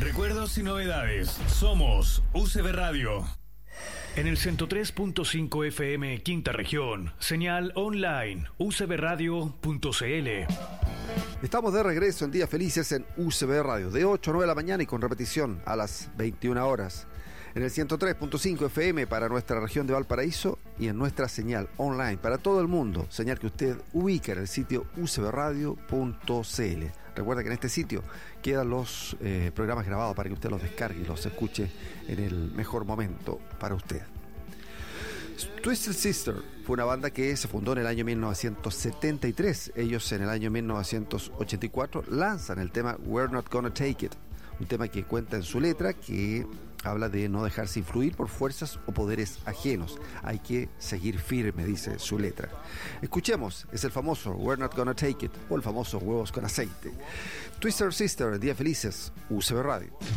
Recuerdos y novedades. Somos UCB Radio. En el 103.5 FM, Quinta Región. Señal online, ucbradio.cl. Estamos de regreso en Días Felices en UCB Radio, de 8 a 9 de la mañana y con repetición a las 21 horas. En el 103.5 FM para nuestra región de Valparaíso y en nuestra señal online para todo el mundo, señal que usted ubica en el sitio ucbradio.cl. Recuerda que en este sitio quedan los programas grabados para que usted los descargue y los escuche en el mejor momento para usted. Twisted Sister fue una banda que se fundó en el año 1973. Ellos en el año 1984 lanzan el tema We're Not Gonna Take It, un tema que cuenta en su letra que habla de no dejarse influir por fuerzas o poderes ajenos. Hay que seguir firme, dice su letra. Escuchemos, es el famoso We're Not Gonna Take It o el famoso Huevos con Aceite. Twisted Sister, Días Felices, UCB Radio.